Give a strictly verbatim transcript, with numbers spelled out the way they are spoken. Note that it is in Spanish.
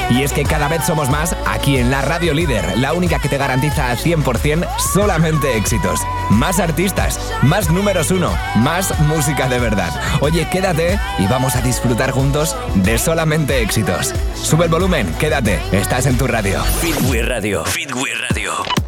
Y es que cada vez somos más aquí en la Radio Líder, la única que te garantiza al cien por ciento solamente éxitos. Más artistas, más números uno, más música de verdad. Oye, quédate y vamos a disfrutar juntos de solamente éxitos. Sube el volumen, quédate, estás en tu radio. Fitwi Radio. Fitwi Radio.